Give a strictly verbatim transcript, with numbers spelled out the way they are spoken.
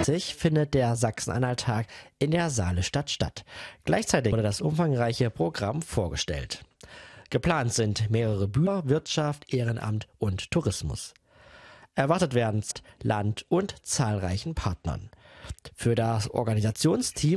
zwanzig findet der Sachsen-Anhalt-Tag in der Saalestadt statt. Gleichzeitig wurde das umfangreiche Programm vorgestellt. Geplant sind mehrere Bühnen, Wirtschaft, Ehrenamt und Tourismus. Erwartet werden Land und zahlreichen Partnern. Für das Organisationsteam